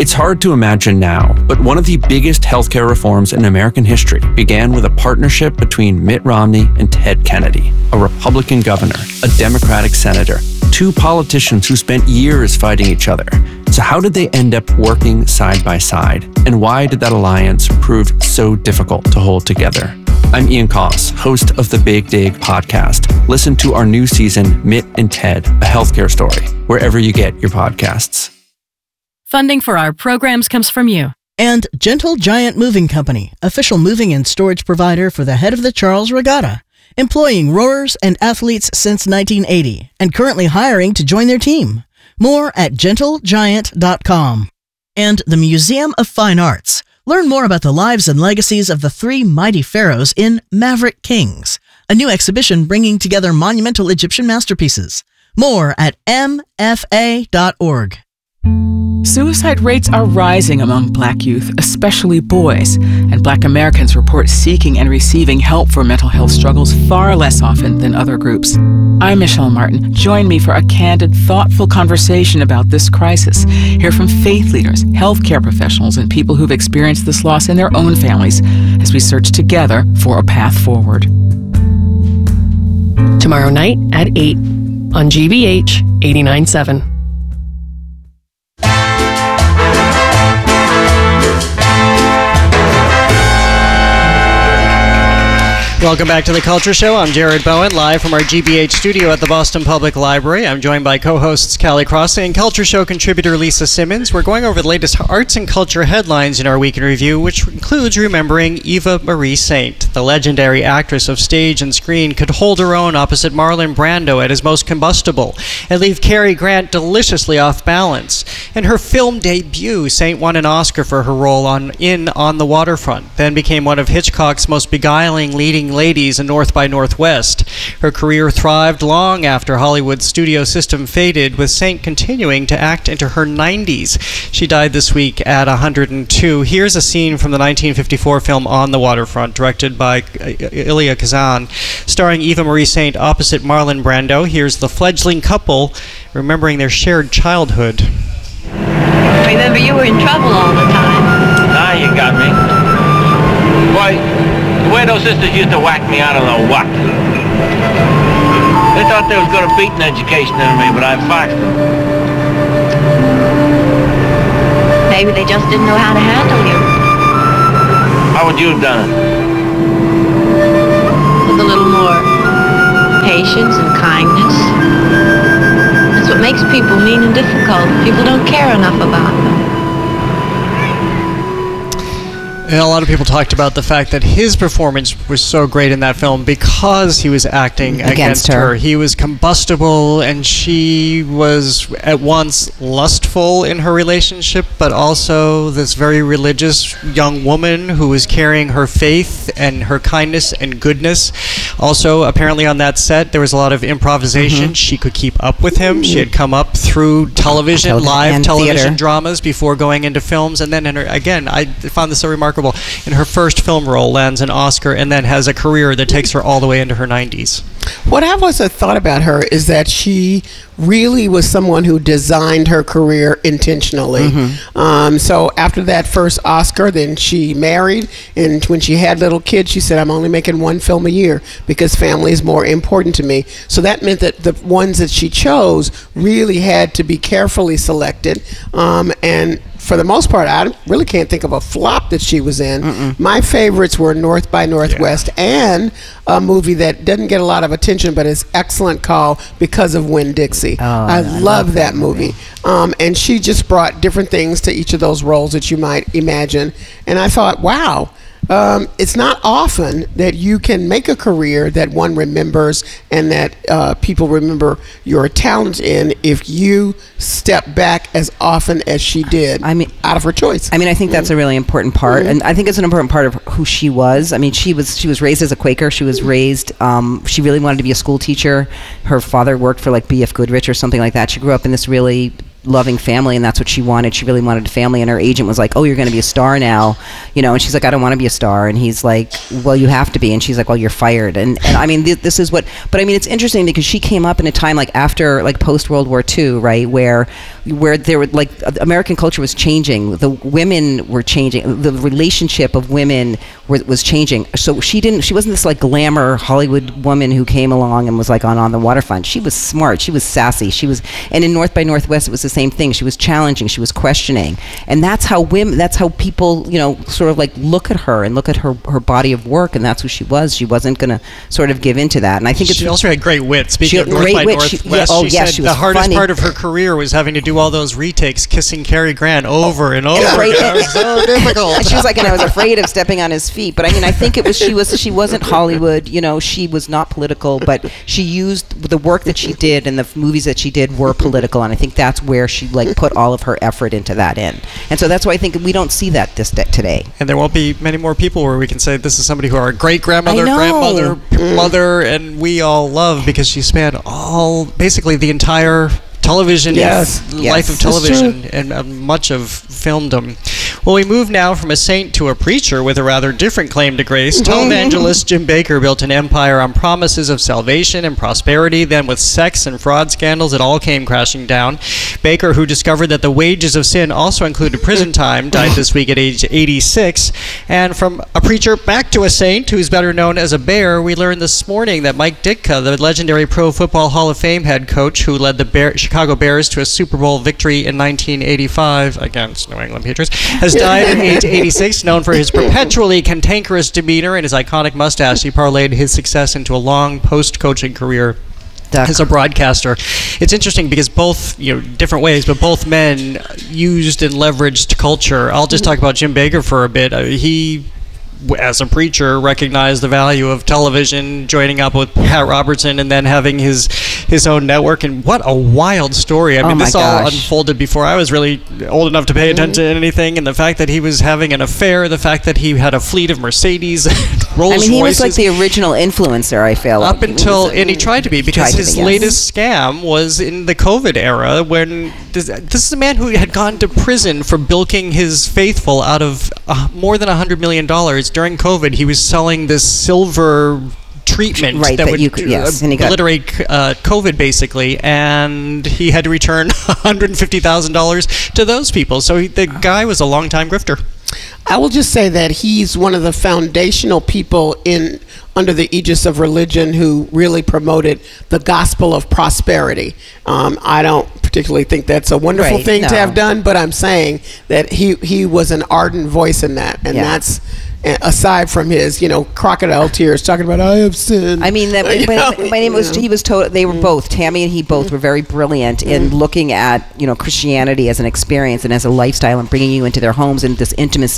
It's hard to imagine now, but one of the biggest healthcare reforms in American history began with a partnership between Mitt Romney and Ted Kennedy, a Republican governor, a Democratic senator, two politicians who spent years fighting each other. So how did they end up working side by side? And why did that alliance prove so difficult to hold together? I'm Ian Koss, host of the Big Dig podcast. Listen to our new season, Mitt and Ted, a healthcare story, wherever you get your podcasts. Funding for our programs comes from you. And Gentle Giant Moving Company, official moving and storage provider for the head of the Charles Regatta, employing rowers and athletes since 1980, and currently hiring to join their team. More at gentlegiant.com. And the Museum of Fine Arts. Learn more about the lives and legacies of the three mighty pharaohs in Maverick Kings, a new exhibition bringing together monumental Egyptian masterpieces. More at mfa.org. Suicide rates are rising among Black youth, especially boys, and Black Americans report seeking and receiving help for mental health struggles far less often than other groups. I'm Michelle Martin. Join me for a candid, thoughtful conversation about this crisis. Hear from faith leaders, healthcare professionals, and people who've experienced this loss in their own families as we search together for a path forward. Tomorrow night at 8 on GBH 89.7. Welcome back to The Culture Show. I'm Jared Bowen, live from our GBH studio at the Boston Public Library. I'm joined by co-hosts Callie Crossley and Culture Show contributor Lisa Simmons. We're going over the latest arts and culture headlines in our week in review, which includes remembering Eva Marie Saint. The legendary actress of stage and screen could hold her own opposite Marlon Brando at his most combustible and leave Cary Grant deliciously off balance. In her film debut, Saint won an Oscar for her role On the Waterfront, then became one of Hitchcock's most beguiling leading ladies in North by Northwest. Her career thrived long after Hollywood's studio system faded, with Saint continuing to act into her 90s. She died this week at 102. Here's a scene from the 1954 film On the Waterfront, directed by Elia Kazan, starring Eva Marie Saint opposite Marlon Brando. Here's the fledgling couple remembering their shared childhood. Remember, you were in trouble all the time. Now you got me. Boy, the way those sisters used to whack me, I don't know what. They thought they was going to beat an education into me, but I foxed them. Maybe they just didn't know how to handle you. How would you have done it? With a little more patience and kindness. That's what makes people mean and difficult. People don't care enough about them. And a lot of people talked about the fact that his performance was so great in that film because he was acting against her. He was combustible, and she was at once lustful in her relationship, but also this very religious young woman who was carrying her faith and her kindness and goodness. Also, apparently on that set, there was a lot of improvisation. Mm-hmm. She could keep up with him. She had come up through television, live television theater dramas before going into films, and then I found this so remarkable. In her first film role, lands an Oscar, and then has a career that takes her all the way into her 90s. What I've also thought about her is that she really was someone who designed her career intentionally. Mm-hmm. So after that first Oscar, then she married, and when she had little kids, she said, I'm only making one film a year because family is more important to me. So that meant that the ones that she chose really had to be carefully selected, and for the most part, I really can't think of a flop that she was in. Mm-mm. My favorites were North by Northwest and a movie that doesn't get a lot of attention but is excellent, called Because of Winn-Dixie. I love that movie. And she just brought different things to each of those roles that you might imagine. And I thought, wow. It's not often that you can make a career that one remembers and that people remember your talent in if you step back as often as she did. I mean, out of her choice. I mean, I think that's a really important part, and I think it's an important part of who she was. I mean, she was raised as a Quaker. She was raised. She really wanted to be a school teacher. Her father worked for like B.F. Goodrich or something like that. She grew up in this really loving family, and that's what she wanted. She really wanted a family, and her agent was like, oh, you're going to be a star now, and she's like, I don't want to be a star. And he's like, well, you have to be. And she's like, well, you're fired. And I mean, this is what, but I mean, it's interesting because she came up in a time like after, like post World War II, right, where there were like American culture was changing, the women were changing, the relationship of women was changing. So she wasn't this like glamour Hollywood woman who came along and was like on the waterfront. She was smart, she was sassy, and in North by Northwest it was the same thing. She was challenging, she was questioning, and that's how people sort of like look at her and look at her body of work, and that's who she was. She wasn't going to sort of give into that. And I think she also had great wit. Speaking of North by Northwest, she said the hardest part of her career was having to do all those retakes, kissing Cary Grant over and over. It was so difficult. And she was like, and I was afraid of stepping on his feet. But I mean, I think she wasn't Hollywood. She was not political, but she used the work that she did and the movies that she did were political, and I think that's where she like put all of her effort into that in. And so that's why I think we don't see that today. And there won't be many more people where we can say this is somebody who our great-grandmother, grandmother, mother, and we all love, because she spanned basically the entire television, life of television, and much of filmdom. Well, we move now from a saint to a preacher with a rather different claim to grace. Televangelist Jim Bakker built an empire on promises of salvation and prosperity. Then with sex and fraud scandals, it all came crashing down. Bakker, who discovered that the wages of sin also included prison time, died this week at age 86. And from a preacher back to a saint who's better known as a bear, we learned this morning that Mike Ditka, the legendary Pro Football Hall of Fame head coach who led the Chicago Bears to a Super Bowl victory in 1985 against New England Patriots, has died at age 86. Known for his perpetually cantankerous demeanor and his iconic mustache, he parlayed his success into a long post-coaching career as a broadcaster. It's interesting because both, different ways, but both men used and leveraged culture. I'll just talk about Jim Bakker for a bit. He, as a preacher, recognized the value of television, joining up with Pat Robertson and then having his own network. And what a wild story. I mean, this all unfolded before I was really old enough to pay attention to anything. And the fact that he was having an affair, the fact that he had a fleet of Mercedes, Rolls Royces. He was like the original influencer, I feel like. Up until, and he tried to be, because his latest scam was in the COVID era, when this is a man who had gone to prison for bilking his faithful out of more than $100 million. During COVID, he was selling this silver treatment that would obliterate COVID, basically, and he had to return $150,000 to those people. So the guy was a long-time grifter. I will just say that he's one of the foundational people under the aegis of religion who really promoted the gospel of prosperity. I don't particularly think that's a wonderful thing to have done, but I'm saying that he was an ardent voice in that, and that's aside from his crocodile tears talking about I have sinned. I mean, they were both, Tammy and he both were very brilliant in looking at Christianity as an experience and as a lifestyle and bringing you into their homes and this intimacy